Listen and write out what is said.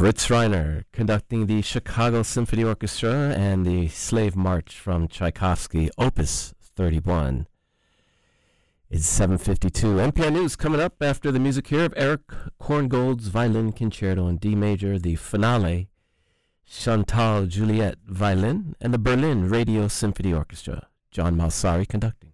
Fritz Reiner conducting the Chicago Symphony Orchestra and the Slave March from Tchaikovsky, Opus 31. It's 7:52. NPR News coming up after the music here of Eric Korngold's Violin Concerto in D major, the finale, Chantal Juliet Violin, and the Berlin Radio Symphony Orchestra. John Malsari conducting.